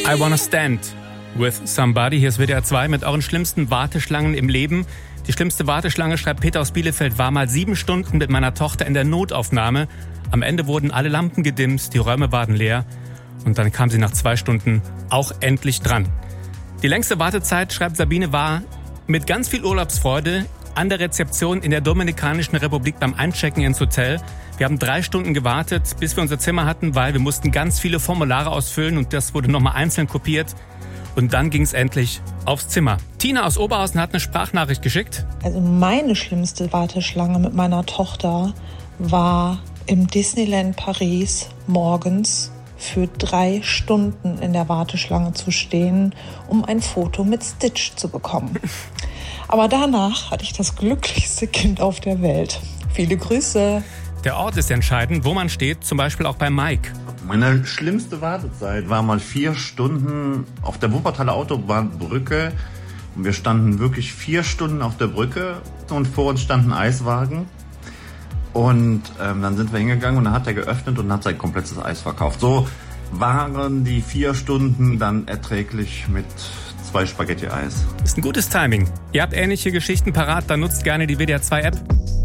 I Wanna Stand with Somebody. Hier ist WDR 2 mit euren schlimmsten Warteschlangen im Leben. Die schlimmste Warteschlange, schreibt Peter aus Bielefeld, war mal 7 Stunden mit meiner Tochter in der Notaufnahme. Am Ende wurden alle Lampen gedimmt, die Räume waren leer. Und dann kam sie nach 2 Stunden auch endlich dran. Die längste Wartezeit, schreibt Sabine, war mit ganz viel Urlaubsfreude an der Rezeption in der Dominikanischen Republik beim Einchecken ins Hotel. Wir haben 3 Stunden gewartet, bis wir unser Zimmer hatten, weil wir mussten ganz viele Formulare ausfüllen und das wurde nochmal einzeln kopiert. Und dann ging es endlich aufs Zimmer. Tina aus Oberhausen hat eine Sprachnachricht geschickt. Also meine schlimmste Warteschlange mit meiner Tochter war im Disneyland Paris morgens für 3 Stunden in der Warteschlange zu stehen, um ein Foto mit Stitch zu bekommen. Aber danach hatte ich das glücklichste Kind auf der Welt. Viele Grüße. Der Ort ist entscheidend, wo man steht, zum Beispiel auch bei Mike. Meine schlimmste Wartezeit war mal 4 Stunden auf der Wuppertaler Autobahnbrücke. Und wir standen wirklich 4 Stunden auf der Brücke und vor uns stand ein Eiswagen. Und dann sind wir hingegangen und dann hat er geöffnet und hat sein komplettes Eis verkauft. So waren die 4 Stunden dann erträglich mit 2 Spaghetti-Eis. Ist ein gutes Timing. Ihr habt ähnliche Geschichten parat, dann nutzt gerne die WDR 2 App.